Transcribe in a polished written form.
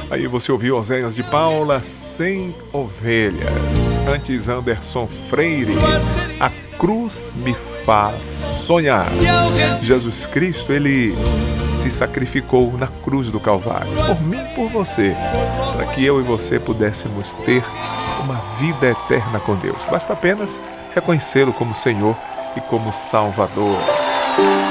Aí você ouviu Oséias de Paula, Sem Ovelhas. Antes, Anderson Freire, A Cruz Me Faz Sonhar. Jesus Cristo, ele se sacrificou na cruz do Calvário, por mim e por você, para que eu e você pudéssemos ter uma vida eterna com Deus. Basta apenas reconhecê-lo como Senhor e como Salvador.